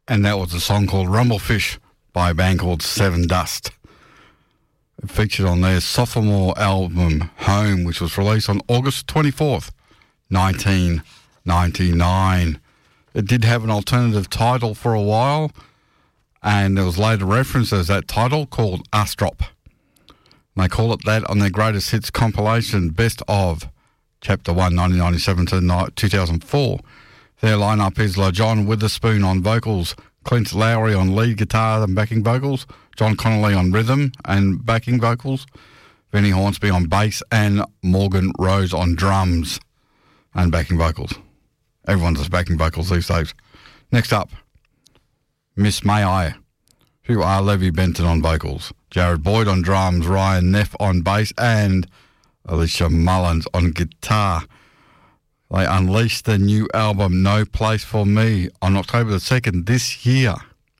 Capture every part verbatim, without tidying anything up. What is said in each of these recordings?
And that was a song called Rumblefish by a band called Seven Dust. It featured on their sophomore album, Home, which was released on August twenty-fourth, nineteen ninety-nine. It did have an alternative title for a while, and it was later referenced as that title called Astrop. They call it that on their greatest hits compilation, Best of, Chapter one, nineteen ninety-seven to two thousand four. Their lineup is LaJohn Witherspoon on vocals, Clint Lowry on lead guitar and backing vocals, John Connolly on rhythm and backing vocals, Vinnie Hornsby on bass, and Morgan Rose on drums and backing vocals. Everyone does backing vocals these days. Next up, Miss May I, who are Levy Benton on vocals, Jared Boyd on drums, Ryan Neff on bass, and Alicia Mullins on guitar. They unleashed their new album, No Place for Me, on October the second this year.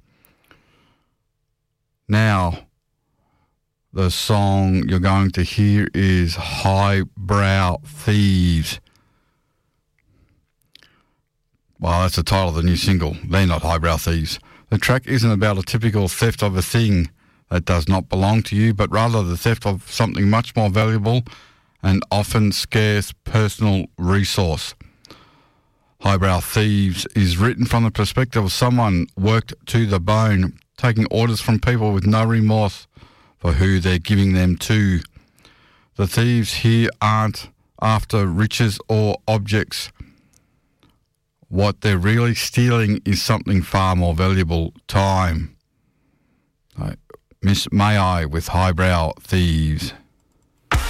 Now, the song you're going to hear is Highbrow Thieves. Well, that's the title of the new single. They're not highbrow thieves. The track isn't about a typical theft of a thing that does not belong to you, but rather the theft of something much more valuable and often scarce personal resource. Highbrow Thieves is written from the perspective of someone worked to the bone, taking orders from people with no remorse for who they're giving them to. The thieves here aren't after riches or objects. What they're really stealing is something far more valuable, time. Miss May I with Highbrow Thieves.